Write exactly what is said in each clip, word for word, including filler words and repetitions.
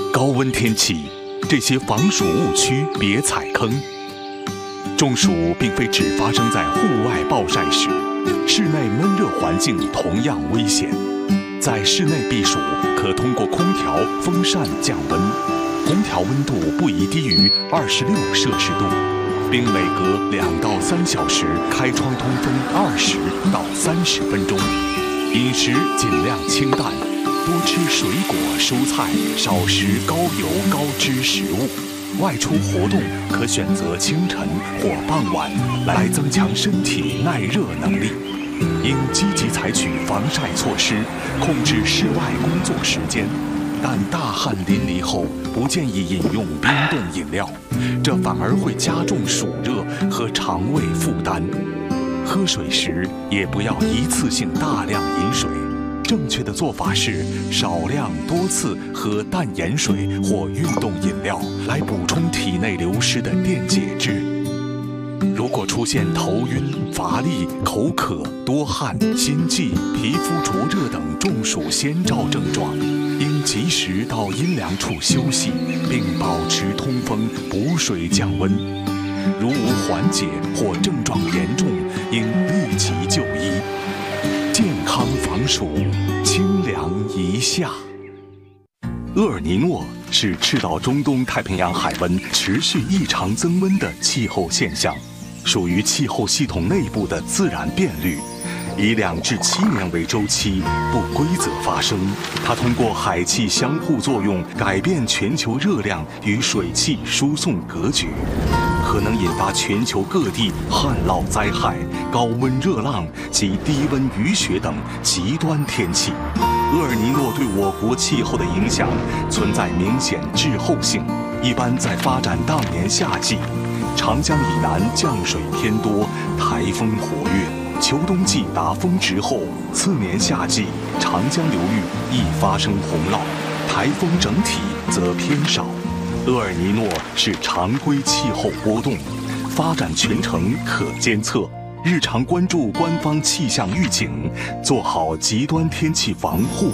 高温天气，这些防暑误区别踩坑。中暑并非只发生在户外暴晒时，室内闷热环境同样危险。在室内避暑，可通过空调、风扇降温，空调温度不宜低于二十六摄氏度，并每隔两到三小时开窗通风二十到三十分钟。饮食尽量清淡，多吃水果、蔬菜，少食高油高脂食物。外出活动可选择清晨或傍晚，来增强身体耐热能力。应积极采取防晒措施，控制室外工作时间。但大汗淋漓后，不建议饮用冰冻饮料，这反而会加重暑热和肠胃负担。喝水时也不要一次性大量饮水，正确的做法是少量多次喝淡盐水或运动饮料，来补充体内流失的电解质。如果出现头晕、乏力、口渴、多汗、心悸、皮肤灼热等中暑先兆症状，应及时到阴凉处休息，并保持通风、补水降温。如无缓解或症状严重，应立即就医。健康防暑，清凉一夏。厄尔尼诺是赤道中东太平洋海温持续异常增温的气候现象，属于气候系统内部的自然变律，以两至七年为周期，不规则发生。它通过海气相互作用，改变全球热量与水汽输送格局，可能引发全球各地旱涝灾害、高温热浪及低温雨雪等极端天气。厄尔尼诺对我国气候的影响存在明显滞后性，一般在发展当年夏季，长江以南降水偏多，台风活跃，秋冬季达峰值后，次年夏季长江流域易发生洪涝，台风整体则偏少。厄尔尼诺是常规气候波动，发展全程可监测，日常关注官方气象预警，做好极端天气防护。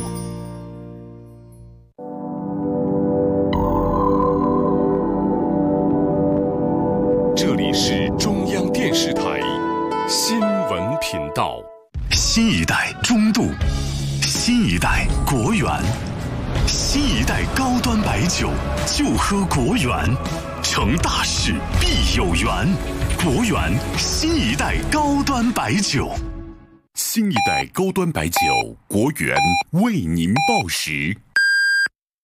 这里是中央电视台新闻频道。 新一代中度，新一代国源，新一代高端白酒就喝国源，成大事必有缘。国源新一代高端白酒， 新一代高端白酒，国源为您报时。